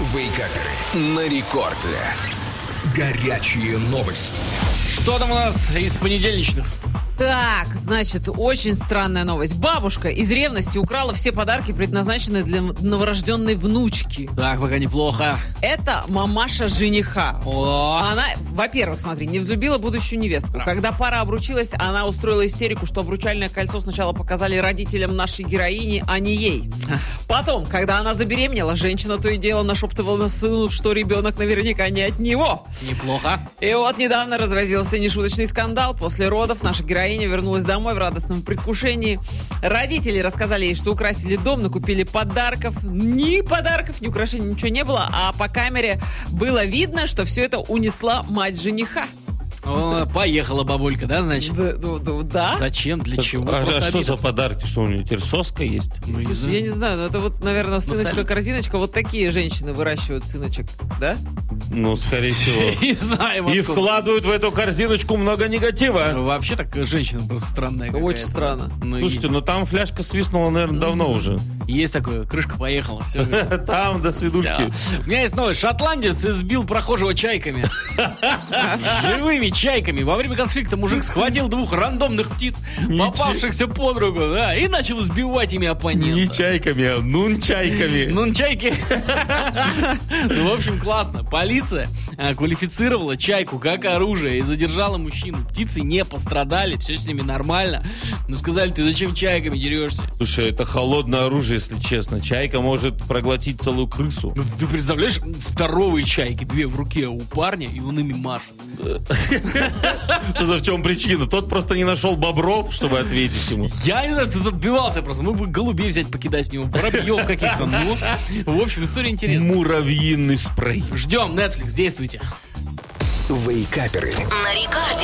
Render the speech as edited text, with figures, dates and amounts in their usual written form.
Вейкаперы на рекорде. Горячие новости. Что там у нас из понедельничных? Так, значит, очень странная новость. Бабушка из ревности украла все подарки, предназначенные для новорожденной внучки. Так, пока неплохо. Это мамаша жениха. Она, во-первых, смотри, не взлюбила будущую невестку. Раз. Когда пара обручилась, она устроила истерику, что обручальное кольцо сначала показали родителям нашей героини, а не ей. Потом, когда она забеременела, женщина то и дело нашептывала сыну, что ребенок наверняка не от него. Неплохо. И вот недавно разразился нешуточный скандал. После родов наша героиня вернулась домой в радостном предвкушении. Родители рассказали ей, что украсили дом, накупили подарков. Ни подарков, ни украшений, ничего не было. А по камере было видно, что все это унесла мать жениха. Поехала бабулька, да, значит? Да? Зачем? Для чего? А Просто что обида. за подарки? Что у нее теперь соска есть? Ну, не Слушай, знаю. я не знаю, но это вот, наверное, салют. сыночка-корзиночка. Вот такие женщины выращивают сыночек, да? Ну, скорее всего. Не знаю. И откуда. вкладывают в эту корзиночку много негатива. Вообще так женщина просто странная какая-то. Очень странно. Ну, Слушайте, ну там фляжка свистнула, наверное, давно уже. есть такое, крышка поехала, все. Там до свидульки. У меня есть новость. Шотландец избил прохожего чайками. Живыми чайками. Во время конфликта мужик схватил двух рандомных птиц, попавшихся под руку, да, и начал избивать ими оппонента. Не чайками, а нунчайками. Нунчайки. Ну, в общем, классно. Полиция квалифицировала чайку как оружие и задержала мужчину. Птицы не пострадали, все с ними нормально. Но сказали, ты зачем чайками дерешься? Слушай, это холодное оружие, если честно. Чайка может проглотить целую крысу. Ну, ты представляешь, здоровые чайки, две в руке у парня, и он ими машет. В чем причина? Тот просто не нашел бобров, чтобы ответить ему. Я не знаю, ты отбивался просто. Мы бы голубей взять, покидать в него, воробьев каких-то. Ну, в общем, история интересная. Муравьиный спрей. Ждем, Netflix, действуйте. Вейкаперы На рекорде.